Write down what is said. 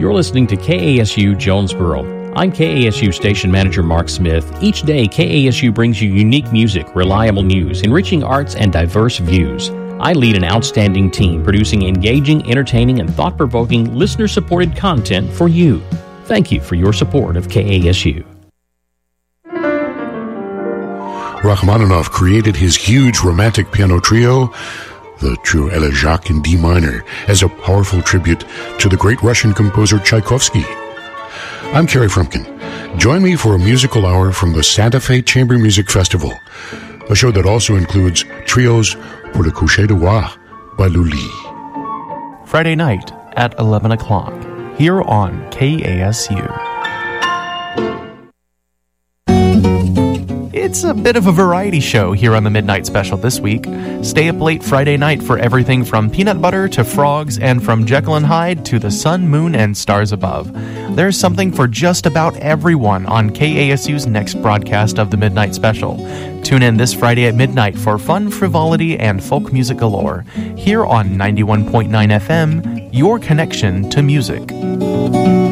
You're listening to KASU Jonesboro. I'm KASU Station Manager Mark Smith. Each day, KASU brings you unique music, reliable news, enriching arts, and diverse views. I lead an outstanding team producing engaging, entertaining, and thought-provoking, listener-supported content for you. Thank you for your support of KASU. Rachmaninoff created his huge romantic piano trio, the Trio Ella Jacques in D minor, as a powerful tribute to the great Russian composer Tchaikovsky. I'm Kerry Frumkin. Join me for a musical hour from the Santa Fe Chamber Music Festival, a show that also includes trios pour le coucher de roi by Lully. Friday night at 11 o'clock, here on KASU. It's a bit of a variety show here on the Midnight Special this week. Stay up late Friday night for everything from peanut butter to frogs and from Jekyll and Hyde to the sun, moon, and stars above. There's something for just about everyone on KASU's next broadcast of the Midnight Special. Tune in this Friday at midnight for fun, frivolity, and folk music galore. Here on 91.9 FM, your connection to music.